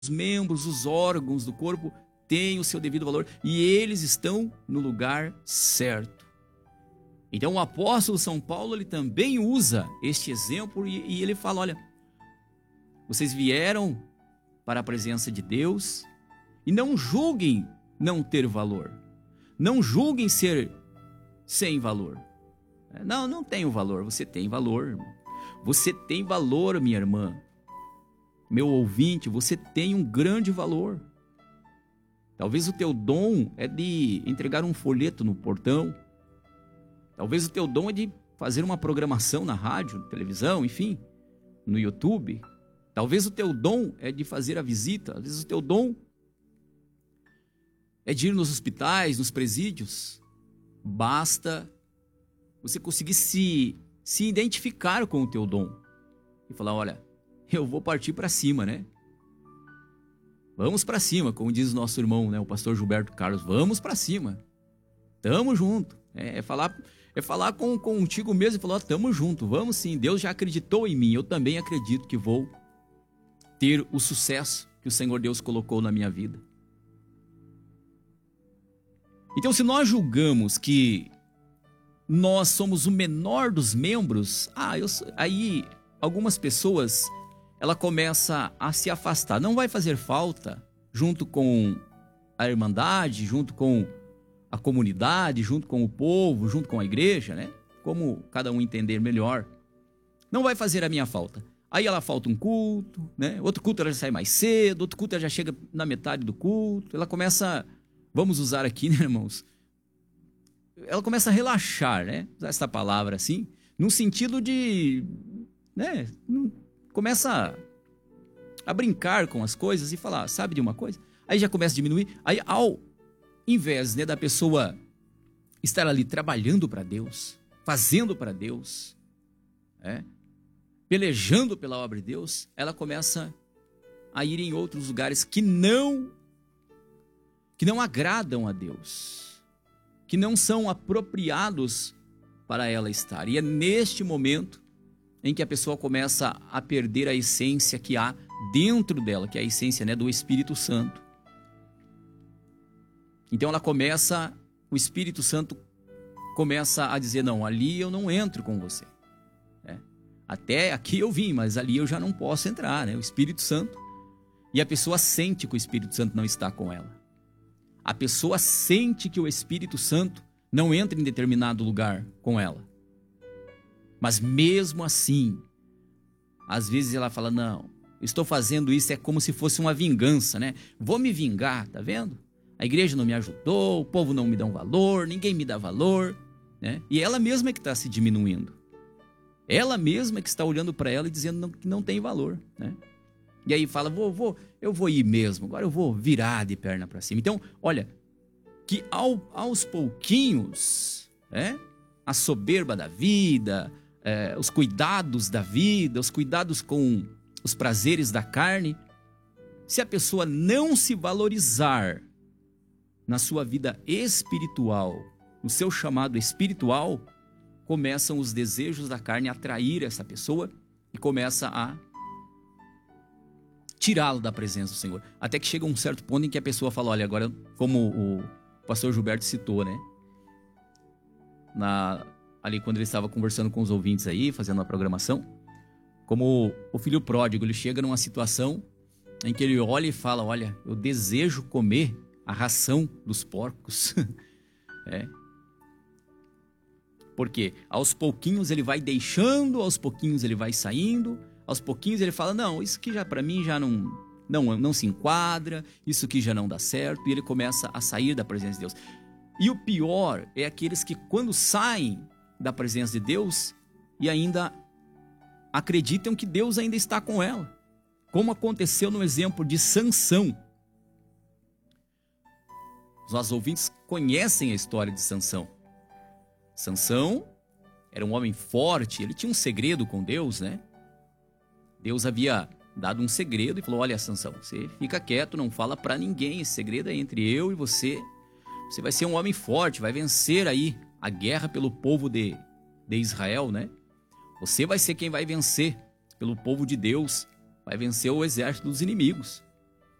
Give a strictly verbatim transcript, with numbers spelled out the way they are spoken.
membros, os órgãos do corpo têm o seu devido valor e eles estão no lugar certo. Então o apóstolo São Paulo ele também usa este exemplo e, e ele fala, olha, vocês vieram para a presença de Deus e não julguem não ter valor, não julguem ser sem valor. Não, não tenho valor, você tem valor, irmão. Você tem valor, minha irmã. Meu ouvinte, você tem um grande valor. Talvez o teu dom é de entregar um folheto no portão. Talvez o teu dom é de fazer uma programação na rádio, televisão, enfim, no YouTube. Talvez o teu dom é de fazer a visita. Às vezes o teu dom é de ir nos hospitais, nos presídios. Basta você conseguir se, se identificar com o teu dom e falar, olha, eu vou partir para cima, né? Vamos para cima, como diz o nosso irmão, né, o pastor Gilberto Carlos, vamos para cima. Tamo junto. É, é falar, é falar com, contigo mesmo e falar, ó, tamo junto, vamos sim. Deus já acreditou em mim, eu também acredito que vou ter o sucesso que o Senhor Deus colocou na minha vida. Então, se nós julgamos que nós somos o menor dos membros, ah, eu, aí algumas pessoas, ela começa a se afastar. Não vai fazer falta, junto com a irmandade, junto com a comunidade, junto com o povo, junto com a igreja, né? Como cada um entender melhor. Não vai fazer a minha falta. Aí ela falta um culto, né? Outro culto ela já sai mais cedo, outro culto ela já chega na metade do culto. Ela começa, vamos usar aqui, né, irmãos? Ela começa a relaxar, né? Usar essa palavra assim, no sentido de, né? Começa a, a brincar com as coisas e falar, sabe de uma coisa? Aí já começa a diminuir. Aí ao invés, né, da pessoa estar ali trabalhando para Deus, fazendo para Deus, né, pelejando pela obra de Deus, ela começa a ir em outros lugares que não, que não agradam a Deus, que não são apropriados para ela estar. E é neste momento em que a pessoa começa a perder a essência que há dentro dela, que é a essência, né, do Espírito Santo. Então ela começa, o Espírito Santo começa a dizer, não, ali eu não entro com você. É. Até aqui eu vim, mas ali eu já não posso entrar, né? O Espírito Santo. E a pessoa sente que o Espírito Santo não está com ela. A pessoa sente que o Espírito Santo não entra em determinado lugar com ela. Mas mesmo assim, às vezes ela fala, não, estou fazendo isso é como se fosse uma vingança, né? Vou me vingar, tá vendo? A igreja não me ajudou, o povo não me dá um valor, ninguém me dá valor, né? E ela mesma é que está se diminuindo. Ela mesma é que está olhando para ela e dizendo que não tem valor, né? E aí fala, vou, vou, eu vou ir mesmo, agora eu vou virar de perna para cima. Então, olha, que ao, aos pouquinhos, né, a soberba da vida, é, os cuidados da vida, os cuidados com os prazeres da carne, se a pessoa não se valorizar na sua vida espiritual, no seu chamado espiritual, começam os desejos da carne a atrair essa pessoa e começa a tirá-lo da presença do Senhor. Até que chega um certo ponto em que a pessoa fala, olha, agora, como o pastor Gilberto citou, né? Na, ali quando ele estava conversando com os ouvintes aí, fazendo a programação, como o filho pródigo, ele chega numa situação em que ele olha e fala, olha, eu desejo comer a ração dos porcos. É. Porque aos pouquinhos ele vai deixando, aos pouquinhos ele vai saindo, aos pouquinhos ele fala, não, isso aqui já para mim já não, não, não se enquadra, isso aqui já não dá certo, e ele começa a sair da presença de Deus. E o pior é aqueles que quando saem da presença de Deus e ainda acreditam que Deus ainda está com ela, como aconteceu no exemplo de Sansão. Os nossos ouvintes conhecem a história de Sansão. Sansão era um homem forte, ele tinha um segredo com Deus, né? Deus havia dado um segredo e falou, olha, Sansão, você fica quieto, não fala pra ninguém, esse segredo é entre eu e você. Você vai ser um homem forte, vai vencer aí a guerra pelo povo de, de Israel, né? Você vai ser quem vai vencer pelo povo de Deus, vai vencer o exército dos inimigos.